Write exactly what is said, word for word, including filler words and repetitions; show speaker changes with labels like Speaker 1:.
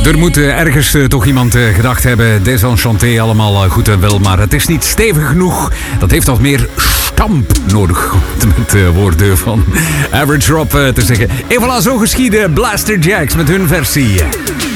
Speaker 1: Er moet uh, ergens uh, toch iemand uh, gedacht hebben, Desenchanté, allemaal uh, goed en wel, maar het is niet stevig genoeg. Dat heeft wat meer stamp nodig, met uh, woorden van Average Rob uh, te zeggen. En voilà, zo geschieden Blaster Jacks met hun versie.